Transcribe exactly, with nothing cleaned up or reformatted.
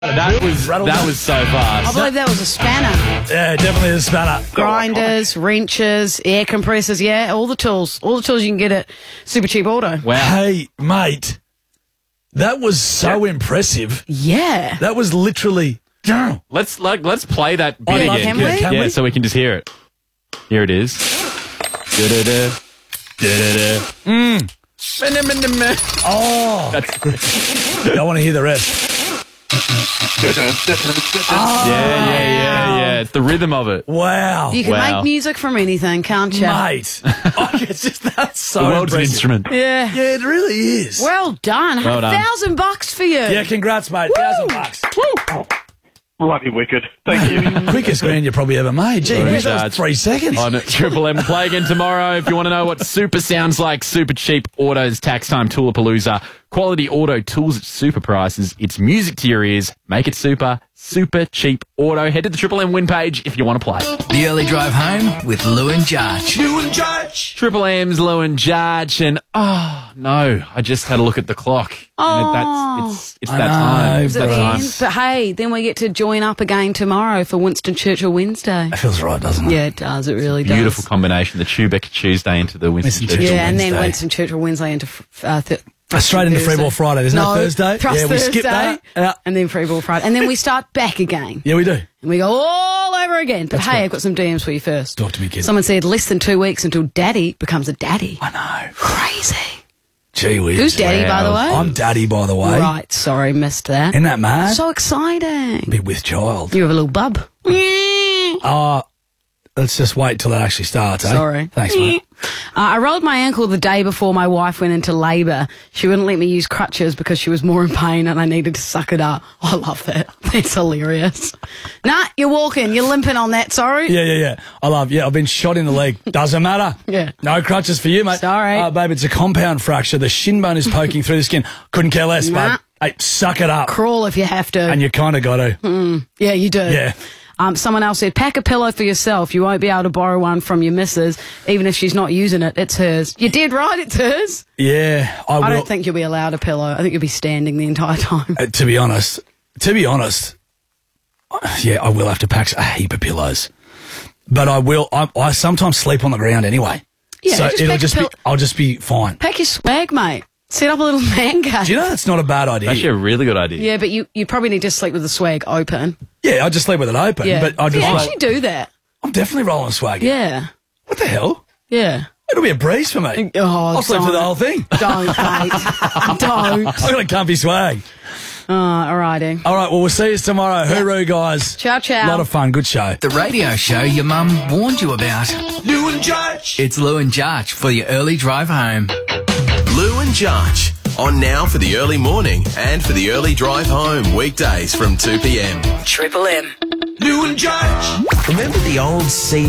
That was that was so fast. I believe that was a spanner. Yeah, definitely a spanner. Grinders, wrenches, air compressors, yeah, all the tools. All the tools you can get at Super Cheap Auto. Wow. Hey, mate, that was so impressive. Yeah. That was literally... Let's like let's play that bit I again. love- Can yeah, we? can yeah, we? so we can just hear it. Here it is. Da-da-da. Da-da-da. Mm. Meh-meh-meh-meh. Oh, That's I want to hear the rest. yeah, yeah, yeah, yeah. It's the rhythm of it. Wow. You can Wow. make music from anything, can't you? Mate. Oh, it's just, that's so The world's an impressive. instrument. Yeah. Yeah, it really is. Well done. Well a done. thousand bucks for you. yeah, congrats, mate. Thousand bucks. Bloody wicked. Thank you. Quickest grand you probably ever made. Gee, Very whiz, that charged. was three seconds. On Triple M. Play again tomorrow. If you want to know what super sounds like, Super Cheap Auto's Tax Time Toolapalooza. Quality auto tools at super prices. It's music to your ears. Make it super, super cheap auto. Head to the Triple M win page if you want to play. The early drive home with Lou and Judge. You and Judge. Triple M's Lou and Judge, and oh no, I just had a look at the clock. Oh. And it, that's it's it's I that know, time. It's Is it that the time. end? But hey, then we get to join up again tomorrow for Winston Churchill Wednesday. That feels right, doesn't it? Yeah, it does. It really does. Beautiful combination. The Tubeca Tuesday into the Winston Winston Churchill. Churchill Yeah, and then Wednesday. Winston Churchill Wednesday into f- uh, th- Straight into Free Ball Friday. There's no, no Thursday. Thrust yeah, we Thursday, skip that. Yeah. and then Free Ball Friday, and then we start back again, yeah, we do. and we go all over again. But That's hey, right. I've got some D Ms for you first. Talk to me, kid. Someone said less than two weeks until Daddy becomes a daddy. I know. Crazy. Gee whiz. Who's Daddy, by the way? I'm Daddy, by the way. Right, sorry, missed that. Isn't that mad? So exciting. Be with child. You have a little bub. Uh, let's just wait till it actually starts, eh? Sorry. Thanks, mate. Uh, I rolled my ankle the day before my wife went into labour. She wouldn't let me use crutches because she was more in pain and I needed to suck it up. I love that. That's hilarious. Nah, you're walking. You're limping on that, sorry. Yeah, yeah, yeah. I love, yeah, I've been shot in the leg. Doesn't matter. Yeah. No crutches for you, mate. Sorry. Uh, babe, it's a compound fracture. The shin bone is poking through the skin. Couldn't care less, Nah. babe. Hey, suck it up. Crawl if you have to. And you kind of got to. Yeah, you do. Yeah. Um, someone else said, pack a pillow for yourself. You won't be able to borrow one from your missus. Even if she's not using it, it's hers. You did right, it's hers. Yeah, I will. I don't think you'll be allowed a pillow. I think you'll be standing the entire time. Uh, to be honest, to be honest, uh, yeah, I will have to pack a heap of pillows. But I will, I, I sometimes sleep on the ground anyway. Yeah, so just it'll pack a just be, pill- I'll just be fine. Pack your swag, mate. Set up a little man cave. Do you know that's not a bad idea? Actually, a really good idea. Yeah, but you, you probably need to sleep with the swag open. Yeah, I just sleep with it open. Yeah. But I just yeah, roll, actually do that. I'm definitely rolling swag. Yeah. What the hell? Yeah. It'll be a breeze for me. Oh, I'll sleep through the don't. whole thing. Don't, mate. Don't. I got a comfy swag. Oh, alrighty. All right, well, we'll see you tomorrow. Hooroo, guys. Ciao, ciao. A lot of fun. Good show. The radio show your mum warned you about. Lou and Judge. It's Lou and Judge for your early drive home. Lou and Judge, on now for the early morning and for the early drive home, weekdays from two p m. Triple M. Lou and Judge. Remember the old C